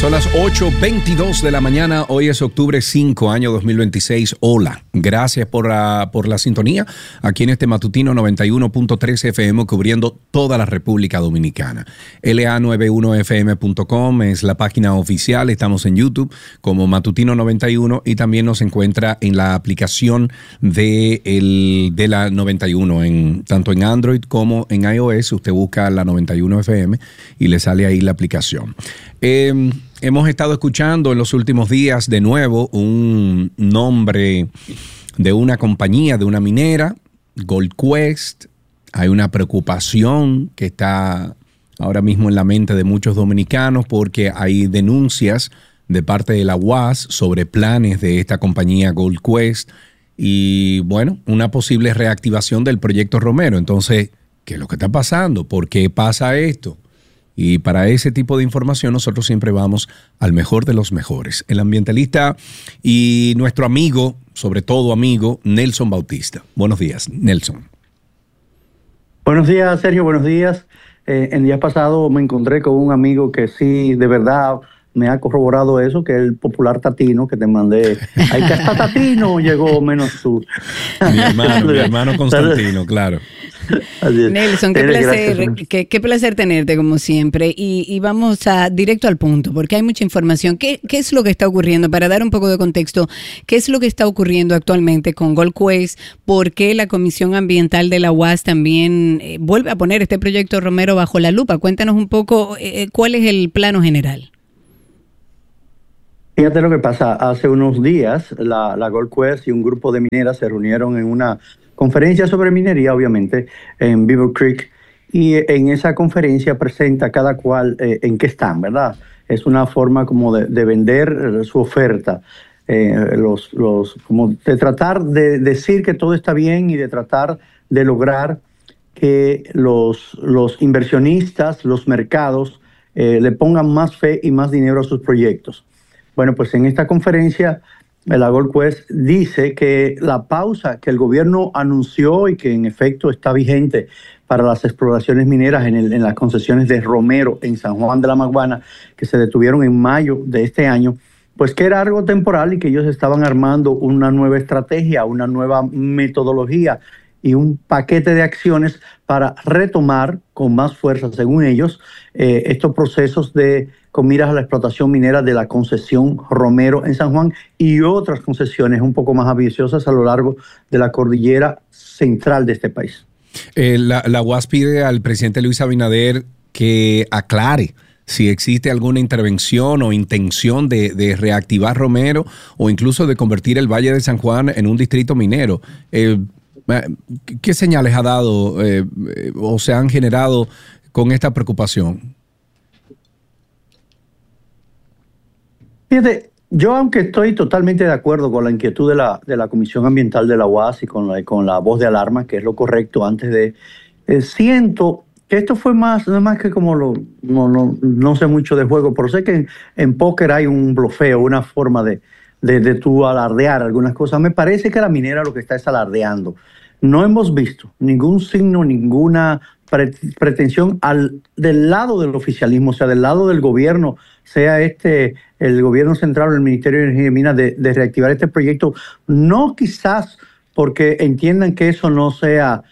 Son las 8:22 de la mañana. Hoy es octubre 5, año 2026. Hola, gracias por la sintonía aquí en este matutino 91.3 FM cubriendo toda la República Dominicana. LA91fm.com es la página oficial. Estamos en YouTube como Matutino 91 y también nos encuentra en la aplicación de la 91, tanto en Android como en iOS. Usted busca la 91FM y le sale ahí la aplicación. Hemos estado escuchando en los últimos días de nuevo un nombre de una compañía, de una minera, Goldquest. Hay una preocupación que está ahora mismo en la mente de muchos dominicanos porque hay denuncias de parte de la UAS sobre planes de esta compañía Goldquest y, bueno, una posible reactivación del proyecto Romero. Entonces, ¿qué es lo que está pasando? ¿Por qué pasa esto? Y para ese tipo de información nosotros siempre vamos al mejor de los mejores. El ambientalista y nuestro amigo, sobre todo amigo, Nelson Bautista. Buenos días, Nelson. Buenos días, Sergio, buenos días. El día pasado me encontré con un amigo que sí, de verdad, me ha corroborado eso, que es el popular Tatino que te mandé. Ay, que hasta Tatino llegó menos tú. Mi hermano Constantino, claro. Nelson, qué placer tenerte como siempre y vamos directo al punto porque hay mucha información. ¿Qué es lo que está ocurriendo? Para dar un poco de contexto, ¿qué es lo que está ocurriendo actualmente con Goldquest? ¿Por qué la Comisión Ambiental de la UAS también vuelve a poner este proyecto Romero bajo la lupa? Cuéntanos un poco cuál es el plano general. Fíjate lo que pasa. Hace unos días la Goldquest y un grupo de mineras se reunieron en una conferencia sobre minería, obviamente, en Beaver Creek, y en esa conferencia presenta cada cual en qué están, ¿verdad? Es una forma como de vender su oferta, como de tratar de decir que todo está bien y de tratar de lograr que los inversionistas, los mercados, le pongan más fe y más dinero a sus proyectos. Bueno, pues en esta conferencia la Goldquest dice que la pausa que el gobierno anunció y que en efecto está vigente para las exploraciones mineras en las concesiones de Romero en San Juan de la Maguana, que se detuvieron en mayo de este año, pues que era algo temporal y que ellos estaban armando una nueva estrategia, una nueva metodología y un paquete de acciones para retomar con más fuerza, según ellos, estos procesos con miras a la explotación minera de la concesión Romero en San Juan y otras concesiones un poco más ambiciosas a lo largo de la cordillera central de este país. La UAS pide al presidente Luis Abinader que aclare si existe alguna intervención o intención de reactivar Romero o incluso de convertir el Valle de San Juan en un distrito minero. ¿Qué señales ha dado o se han generado con esta preocupación? Fíjate, yo aunque estoy totalmente de acuerdo con la inquietud de la Comisión Ambiental de la UAS y con la voz de alarma, que es lo correcto antes de... siento que esto fue no es más que como no sé mucho de juego, pero sé que en póker hay un blofeo, una forma de tú alardear algunas cosas. Me parece que la minera lo que está es alardeando. No hemos visto ningún signo, ninguna pretensión del lado del oficialismo, o sea, del lado del gobierno, sea el gobierno central o el Ministerio de Energía y Minas, de reactivar este proyecto. No quizás porque entiendan que eso no sea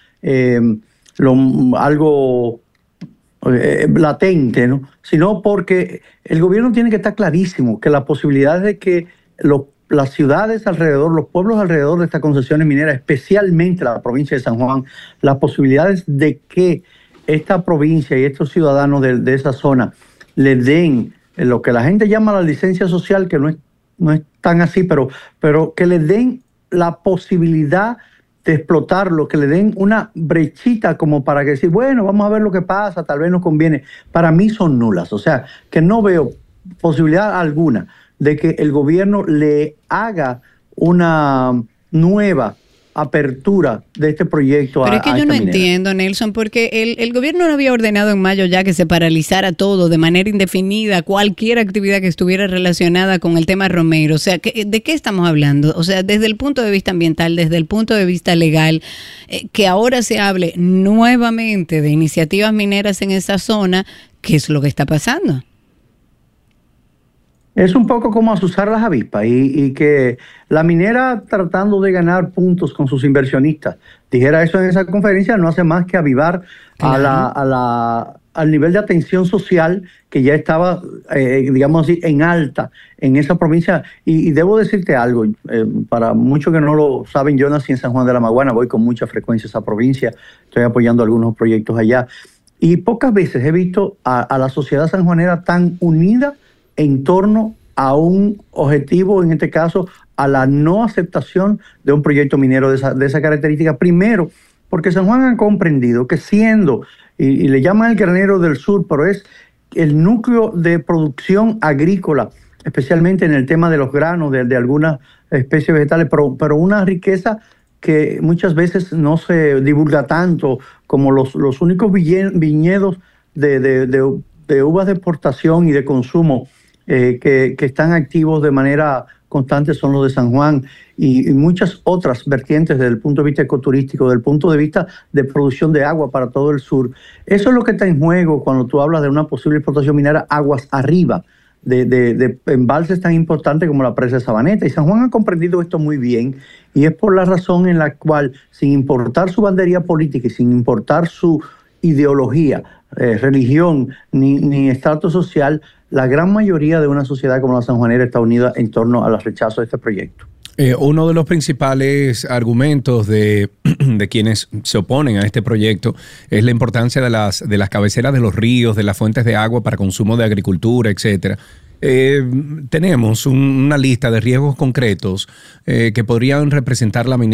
algo latente, ¿no? Sino porque el gobierno tiene que estar clarísimo que las posibilidades de que las ciudades alrededor, los pueblos alrededor de estas concesiones mineras, especialmente la provincia de San Juan, las posibilidades de que esta provincia y estos ciudadanos de esa zona le den lo que la gente llama la licencia social, que no es tan así, pero que le den la posibilidad de explotarlo, que le den una brechita como para que decir, bueno, vamos a ver lo que pasa, tal vez nos conviene. Para mí son nulas, o sea, que no veo posibilidad alguna de que el gobierno le haga una nueva apertura de este proyecto. Pero es que yo no entiendo, Nelson, porque el gobierno no había ordenado en mayo ya que se paralizara todo de manera indefinida, cualquier actividad que estuviera relacionada con el tema Romero. O sea, ¿de qué estamos hablando? O sea, desde el punto de vista ambiental, desde el punto de vista legal, que ahora se hable nuevamente de iniciativas mineras en esa zona, ¿qué es lo que está pasando? Es un poco como asusar las avispas y que la minera, tratando de ganar puntos con sus inversionistas, dijera eso en esa conferencia, no hace más que avivar al nivel de atención social que ya estaba, digamos así, en alta en esa provincia. Y debo decirte algo, para muchos que no lo saben, yo nací en San Juan de la Maguana, voy con mucha frecuencia a esa provincia, estoy apoyando algunos proyectos allá. Y pocas veces he visto a la sociedad sanjuanera tan unida en torno a un objetivo, en este caso, a la no aceptación de un proyecto minero de esa característica. Primero, porque San Juan ha comprendido que siendo, y le llaman el granero del sur, pero es el núcleo de producción agrícola, especialmente en el tema de los granos, de algunas especies vegetales, pero una riqueza que muchas veces no se divulga tanto como los únicos viñedos de uvas de exportación y de consumo que están activos de manera constante son los de San Juan y muchas otras vertientes desde el punto de vista ecoturístico, desde el punto de vista de producción de agua para todo el sur. Eso es lo que está en juego cuando tú hablas de una posible explotación minera aguas arriba de embalses tan importantes como la presa de Sabaneta. Y San Juan ha comprendido esto muy bien y es por la razón en la cual, sin importar su bandería política y sin importar su ideología, religión ni estrato social, la gran mayoría de una sociedad como la sanjuanera está unida en torno al rechazo de este proyecto. Uno de los principales argumentos de quienes se oponen a este proyecto es la importancia de las cabeceras de los ríos, de las fuentes de agua para consumo de agricultura, etcétera. Tenemos una lista de riesgos concretos que podrían representar la minería